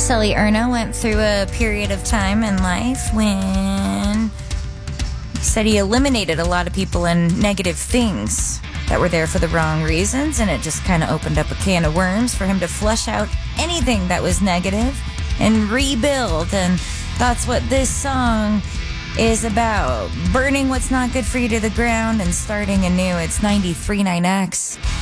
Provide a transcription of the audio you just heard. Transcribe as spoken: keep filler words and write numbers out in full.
Sully Erna went through a period of time in life when he said he eliminated a lot of people and negative things that were there for the wrong reasons, and it just kind of opened up a can of worms for him to flush out anything that was negative and rebuild. And that's what this song is about. Burning what's not good for you to the ground and starting anew. It's ninety-three point nine X.